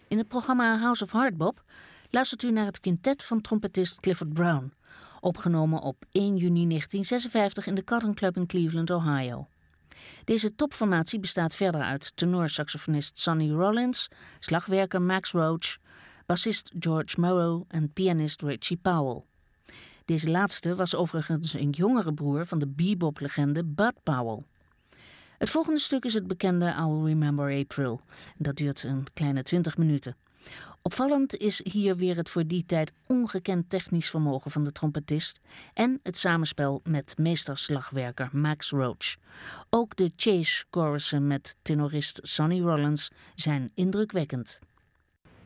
In het programma House of Hardbop luistert u naar het quintet van trompetist Clifford Brown, opgenomen op 1 juni 1956 in de Cotton Club in Cleveland, Ohio. Deze topformatie bestaat verder uit tenorsaxofonist Sonny Rollins, slagwerker Max Roach, bassist George Morrow en pianist Richie Powell. Deze laatste was overigens een jongere broer van de bebop-legende Bud Powell. Het volgende stuk is het bekende I'll Remember April. Dat duurt een kleine 20 minuten. Opvallend is hier weer het voor die tijd ongekend technisch vermogen van de trompetist en het samenspel met meesterslagwerker Max Roach. Ook de chase chorussen met tenorist Sonny Rollins zijn indrukwekkend.